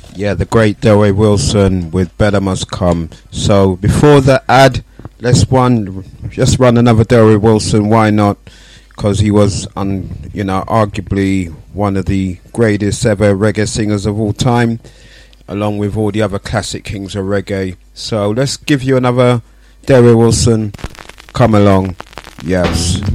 Yeah, the great Delray Wilson with Better Must Come. So before the ad, just run another Delray Wilson. Why not? Because he was, arguably one of the greatest ever reggae singers of all time, along with all the other classic kings of reggae. So let's give you another Delray Wilson. Come along. Yes.